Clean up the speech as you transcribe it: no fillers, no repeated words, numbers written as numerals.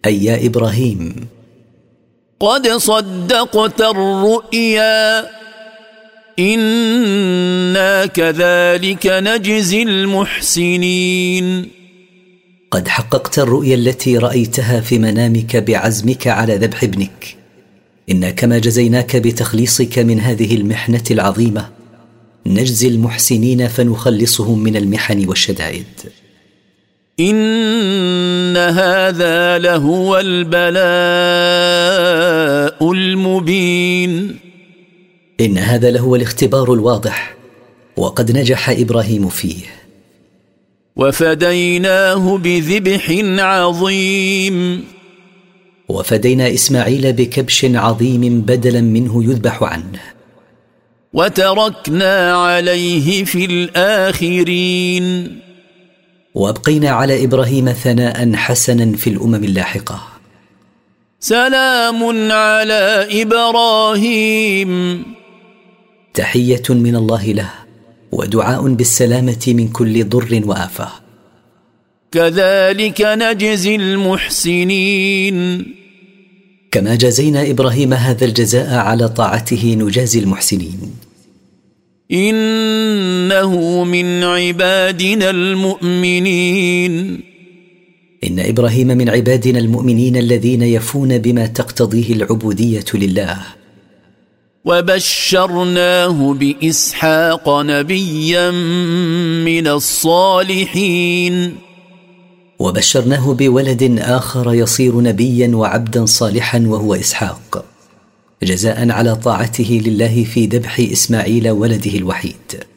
أي يا إبراهيم قد صدقت الرؤيا إنا كذلك نجزي المحسنين. قد حققت الرؤيا التي رأيتها في منامك بعزمك على ذبح ابنك، إنا كما جزيناك بتخليصك من هذه المحنة العظيمة نجزي المحسنين فنخلصهم من المحن والشدائد. إن هذا لهو البلاء المبين. إن هذا لهو الاختبار الواضح، وقد نجح إبراهيم فيه. وفديناه بذبح عظيم. وفدينا إسماعيل بكبش عظيم بدلا منه يذبح عنه. وتركنا عليه في الآخرين. وأبقينا على إبراهيم ثناء حسنا في الأمم اللاحقة. سلام على إبراهيم. تحية من الله له ودعاء بالسلامة من كل ضر وآفة. كذلك نجزي المحسنين. كما جزينا إبراهيم هذا الجزاء على طاعته نجازي المحسنين. إنه من عبادنا المؤمنين. إن إبراهيم من عبادنا المؤمنين الذين يفون بما تقتضيه العبودية لله. وبشرناه بإسحاق نبيا من الصالحين. وبشرناه بولد آخر يصير نبيا وعبدا صالحا وهو إسحاق، جزاء على طاعته لله في ذبح إسماعيل ولده الوحيد.